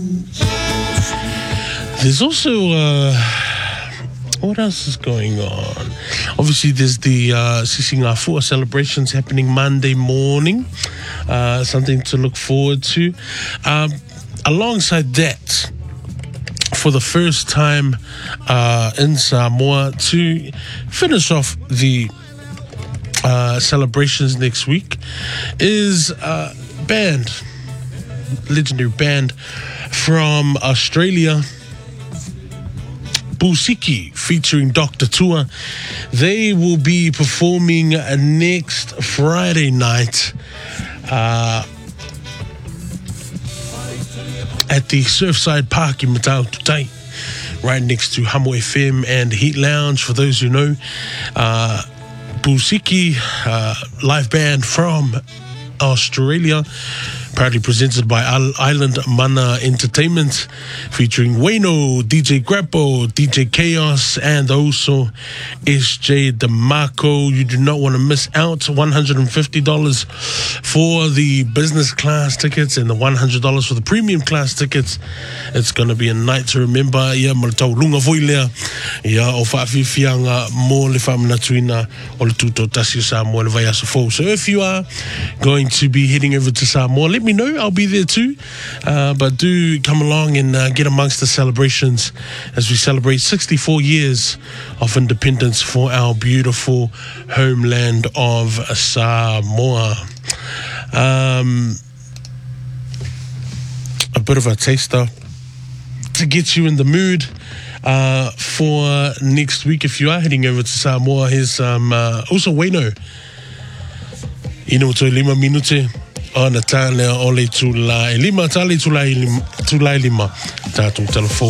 There's also what else is going on? Obviously, there's the Sisingafua celebrations happening Monday morning. Something to look forward to. Alongside that, for the first time in Samoa, to finish off the celebrations next week, is a legendary band from Australia, Busiki, featuring Dr. Tua. They will be performing next Friday night at the Surfside Park in Matau Tutai, right next to Hamo FM and Heat Lounge. For those who know, Busiki, live band from Australia, proudly presented by Island Mana Entertainment, featuring Wayno, DJ Grappo, DJ Chaos, and also SJ DeMarco. You do not want to miss out. $150 for the business class tickets and the $100 for the premium class tickets. It's going to be a night to remember. Ia malatau lunga voilea. Ia o whaafifianga mo le whamana tuina o le tuto tasi Samoa le vai asafo. So if you are going to be heading over to Samoa, let me know. I'll be there too. But do come along and get amongst the celebrations as we celebrate 64 years of independence for our beautiful homeland of Samoa. A bit of a taster to get you in the mood for next week. If you are heading over to Samoa, here's also Wayno. Ino to 5 minute o na tale o le tula e lima tale tula e lima tātou telefon.